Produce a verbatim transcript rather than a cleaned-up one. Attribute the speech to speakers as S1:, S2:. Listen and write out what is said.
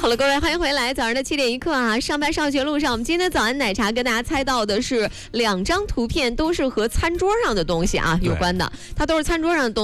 S1: 好了，各位，欢迎回来。早上的七点一刻啊，上班上学路上，我们今天的早安奶茶跟大家猜到的是两张图片，都是和餐桌上的东西啊有关的，它都是餐桌上的东西。